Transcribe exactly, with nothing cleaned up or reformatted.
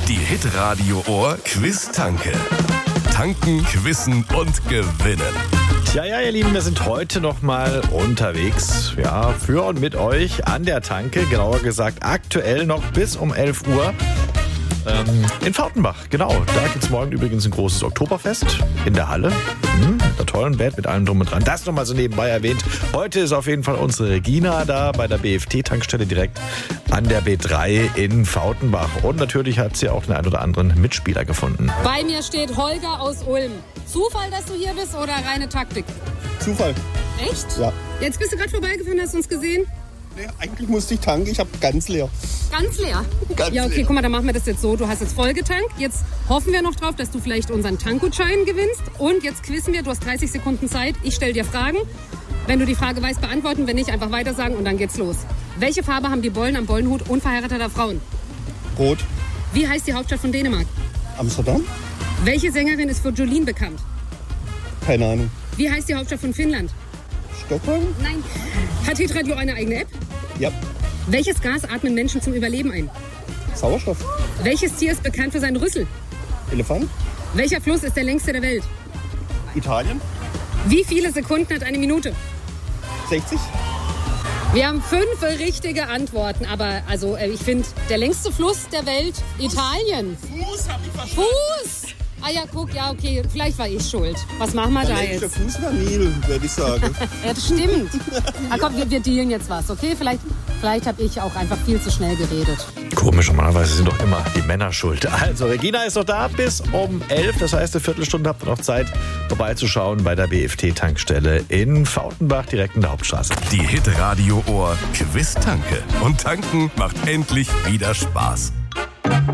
Die Hitradio Ohr Quiz-Tanke. Tanken, quissen und gewinnen. Ja, ja, ihr Lieben, wir sind heute noch mal unterwegs. Ja, für und mit euch an der Tanke. Genauer gesagt aktuell noch bis um elf Uhr. Ähm, in Fautenbach, genau. Da gibt es morgen übrigens ein großes Oktoberfest in der Halle. Hm, einer tollen Band mit allem drum und dran. Das nochmal so nebenbei erwähnt. Heute ist auf jeden Fall unsere Regina da bei der B F T-Tankstelle direkt an der B drei in Fautenbach. Und natürlich hat sie auch den einen oder anderen Mitspieler gefunden. Bei mir steht Holger aus Ulm. Zufall, dass du hier bist oder reine Taktik? Zufall. Echt? Ja. Jetzt bist du gerade vorbeigefahren, hast du uns gesehen? Nee, eigentlich musste ich tanken, ich habe ganz leer. Ganz leer? Ganz ja, okay, leer. guck mal, dann machen wir das jetzt so. Du hast jetzt voll getankt. Jetzt hoffen wir noch drauf, dass du vielleicht unseren Tankgutschein gewinnst. Und jetzt quizzen wir, du hast dreißig Sekunden Zeit. Ich stelle dir Fragen. Wenn du die Frage weißt, beantworten. Wenn nicht, einfach weiter sagen und dann geht's los. Welche Farbe haben die Bollen am Bollenhut unverheirateter Frauen? Rot. Wie heißt die Hauptstadt von Dänemark? Amsterdam? Welche Sängerin ist für Jolene bekannt? Keine Ahnung. Wie heißt die Hauptstadt von Finnland? Stockholm? Nein. Hat Hitradio eine eigene App? Ja. Welches Gas atmen Menschen zum Überleben ein? Sauerstoff? Welches Tier ist bekannt für seinen Rüssel? Elefant? Welcher Fluss ist der längste der Welt? Italien? Wie viele Sekunden hat eine Minute? sechzig? Wir haben fünf richtige Antworten, aber also ich finde, der längste Fluss der Welt, Italien. Fuß hab ich verstanden. Fuß! Ah ja, guck, ja, okay, vielleicht war ich schuld. Was machen wir da Der jetzt? Fuß war Nil, würde ich sagen. Ja, das stimmt. Ah, komm, wir, wir dealen jetzt was, okay? Vielleicht, vielleicht habe ich auch einfach viel zu schnell geredet. Komisch, normalerweise sind doch immer die Männer schuld. Also, Regina ist noch da bis um elf. Das heißt, eine Viertelstunde habt ihr noch Zeit, vorbeizuschauen bei der B F T-Tankstelle in Fautenbach, direkt in der Hauptstraße. Die Hitradio Ohr Quiz-Tanke. Und tanken macht endlich wieder Spaß.